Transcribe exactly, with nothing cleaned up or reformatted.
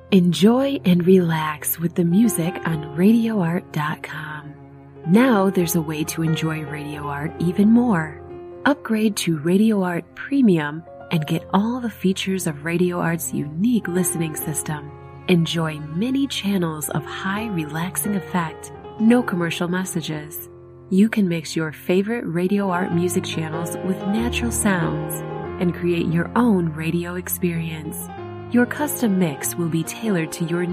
Enjoy and relax with the music on radio art dot com. Now there's a way to enjoy Radio Art even more. Upgrade to Radio Art Premium and get all the features of Radio Art's unique listening system. Enjoy many channels of high relaxing effect, no commercial messages. You can mix your favorite Radio Art music channels with natural sounds and create your own radio experience. Your custom mix will be tailored to your